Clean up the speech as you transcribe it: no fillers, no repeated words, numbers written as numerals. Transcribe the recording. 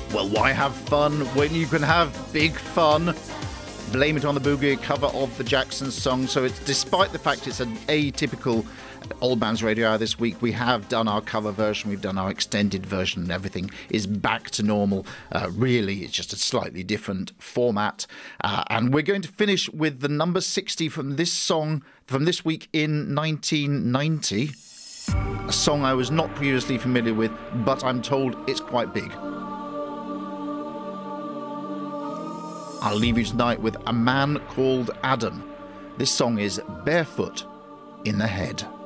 Well, why have fun when you can have big fun? Blame It on the Boogie, cover of the Jacksons song. So it's, despite the fact it's an atypical Old Man's Radio Hour this week, we have done our cover version, we've done our extended version, and everything is back to normal. Really, it's just a slightly different format. And we're going to finish with the number 60 from this song from this week in 1990. A song I was not previously familiar with, but I'm told it's quite big. I'll leave you tonight with A Man Called Adam. This song is Barefoot in the Head.